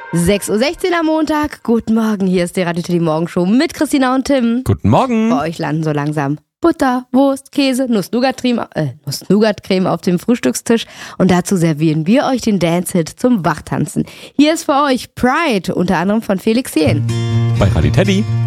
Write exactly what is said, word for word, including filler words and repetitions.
sechs Uhr sechzehn am Montag. Guten Morgen, hier ist die Radio Teddy Morgenshow mit Christina und Tim. Guten Morgen. Bei euch landen so langsam Butter, Wurst, Käse, Nuss-Nougat-Creme äh, Nuss-Nougat-Creme auf dem Frühstückstisch. Und dazu servieren wir euch den Dance-Hit zum Wachtanzen. Hier ist für euch Pride, unter anderem von Felix Jähn. Bei Radio Teddy.